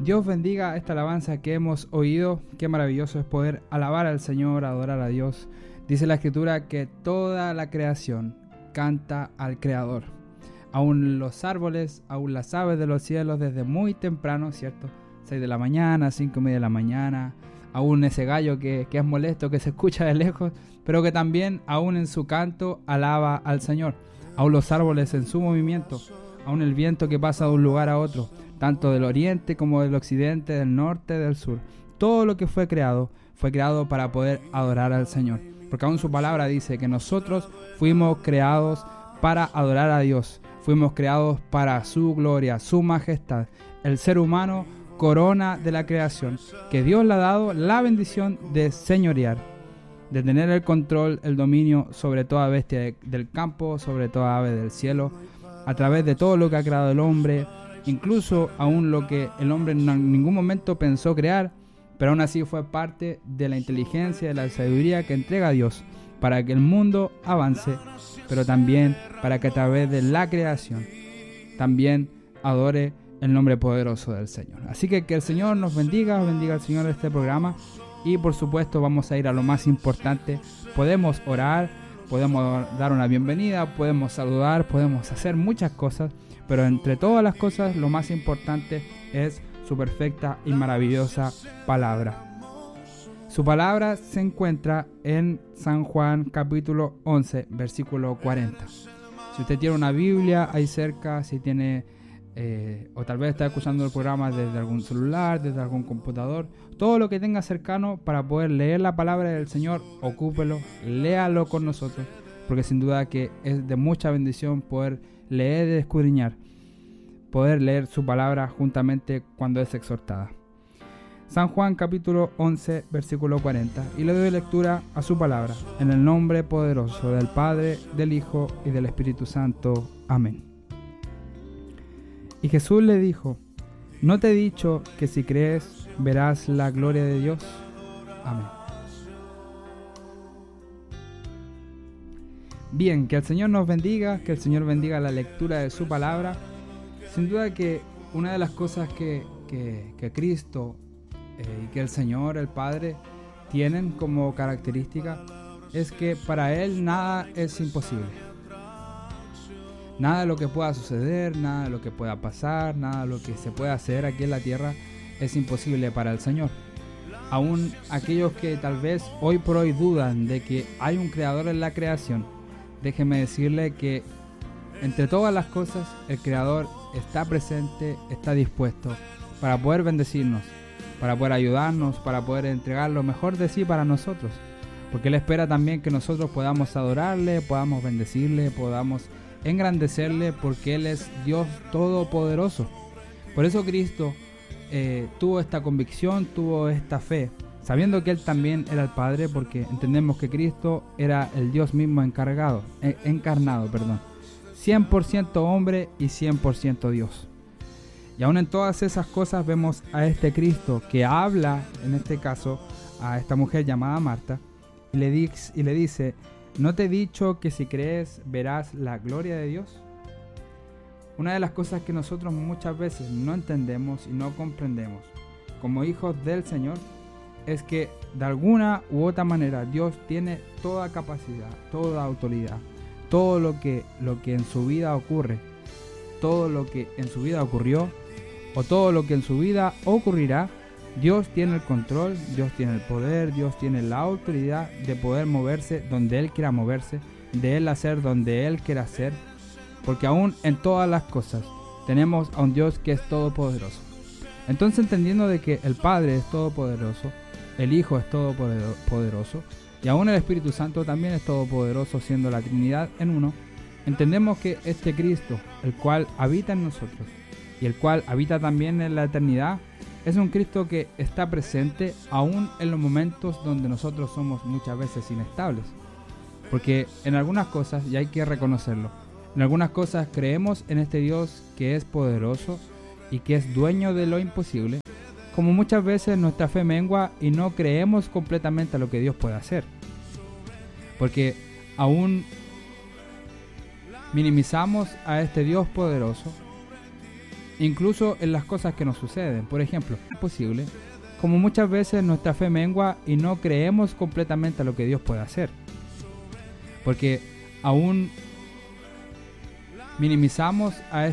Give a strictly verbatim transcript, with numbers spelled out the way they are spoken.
Dios bendiga esta alabanza que hemos oído. Qué maravilloso es poder alabar al Señor, adorar a Dios. Dice la Escritura que toda la creación canta al Creador. Aún los árboles, aún las aves de los cielos desde muy temprano, ¿cierto? seis de la mañana, cinco y media de la mañana. Aún ese gallo que, que es molesto, que se escucha de lejos, pero que también aún en su canto alaba al Señor. Aún los árboles en su movimiento, aún el viento que pasa de un lugar a otro, tanto del oriente como del occidente, del norte, del sur. Todo lo que fue creado, fue creado para poder adorar al Señor. Porque aún su palabra dice que nosotros fuimos creados para adorar a Dios. Fuimos creados para su gloria, su majestad. El ser humano, corona de la creación, que Dios le ha dado la bendición de señorear, de tener el control, el dominio sobre toda bestia de, del campo, sobre toda ave del cielo, a través de todo lo que ha creado el hombre, incluso aún lo que el hombre en ningún momento pensó crear, pero aún así fue parte de la inteligencia, de la sabiduría que entrega Dios para que el mundo avance, pero también para que a través de la creación también adore el nombre poderoso del Señor. Así que que el Señor nos bendiga, bendiga al Señor este programa. Y por supuesto vamos a ir a lo más importante. Podemos orar, podemos dar una bienvenida, podemos saludar, podemos hacer muchas cosas, pero entre todas las cosas lo más importante es su perfecta y maravillosa palabra. Su palabra se encuentra en San Juan capítulo once, versículo cuarenta. Si usted tiene una Biblia ahí cerca, si tiene eh, o tal vez está escuchando el programa desde algún celular, desde algún computador, todo lo que tenga cercano para poder leer la palabra del Señor, ocúpelo, léalo con nosotros, porque sin duda que es de mucha bendición poder leer y escudriñar, poder leer su palabra juntamente cuando es exhortada. San Juan capítulo once, versículo cuarenta, y le doy lectura a su palabra, en el nombre poderoso del Padre, del Hijo y del Espíritu Santo. Amén. Y Jesús le dijo: ¿no te he dicho que si crees verás la gloria de Dios? Amén. Bien, que el Señor nos bendiga, que el Señor bendiga la lectura de su palabra. Sin duda que una de las cosas que, que, que Cristo eh, y que el Señor, el Padre, tienen como característica es que para Él nada es imposible. Nada de lo que pueda suceder, nada de lo que pueda pasar, nada de lo que se pueda hacer aquí en la tierra es imposible para el Señor. Aún aquellos que tal vez hoy por hoy dudan de que hay un creador en la creación, déjeme decirle que entre todas las cosas el creador está presente, está dispuesto para poder bendecirnos, para poder ayudarnos, para poder entregar lo mejor de sí para nosotros. Porque Él espera también que nosotros podamos adorarle, podamos bendecirle, podamos engrandecerle, porque Él es Dios todopoderoso. Por eso Cristo eh, tuvo esta convicción, tuvo esta fe, sabiendo que Él también era el Padre, porque entendemos que Cristo era el Dios mismo encargado, eh, encarnado, perdón, cien por ciento hombre y cien por ciento Dios. Y aún en todas esas cosas vemos a este Cristo que habla, en este caso, a esta mujer llamada Marta, y le, di- y le dice: ¿no te he dicho que si crees verás la gloria de Dios? Una de las cosas que nosotros muchas veces no entendemos y no comprendemos como hijos del Señor es que de alguna u otra manera Dios tiene toda capacidad, toda autoridad, todo lo que, lo que en su vida ocurre, todo lo que en su vida ocurrió o todo lo que en su vida ocurrirá. Dios tiene el control, Dios tiene el poder, Dios tiene la autoridad de poder moverse donde Él quiera moverse, de Él hacer donde Él quiera hacer, porque aún en todas las cosas tenemos a un Dios que es todopoderoso. Entonces, entendiendo de que el Padre es todopoderoso, el Hijo es todopoderoso y aún el Espíritu Santo también es todopoderoso, siendo la Trinidad en uno, entendemos que este Cristo, el cual habita en nosotros y el cual habita también en la eternidad, es un Cristo que está presente aún en los momentos donde nosotros somos muchas veces inestables. Porque en algunas cosas, y hay que reconocerlo, en algunas cosas creemos en este Dios que es poderoso y que es dueño de lo imposible, como muchas veces nuestra fe mengua y no creemos completamente a lo que Dios puede hacer. Porque aún minimizamos a este Dios poderoso incluso en las cosas que nos suceden. Por ejemplo, es posible, como muchas veces nuestra fe mengua y no creemos completamente a lo que Dios puede hacer, porque aún minimizamos a